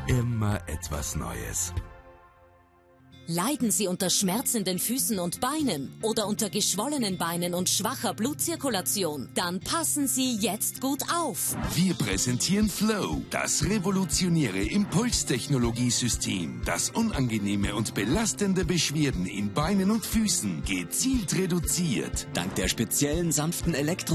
Immer etwas Neues. Leiden Sie unter Schmerzen in den Füßen und Beinen oder unter geschwollenen Beinen und schwacher Blutzirkulation? Dann passen Sie jetzt gut auf. Wir präsentieren Flow, das revolutionäre Impulstechnologiesystem, das unangenehme und belastende Beschwerden in Beinen und Füßen gezielt reduziert. Dank der speziellen sanften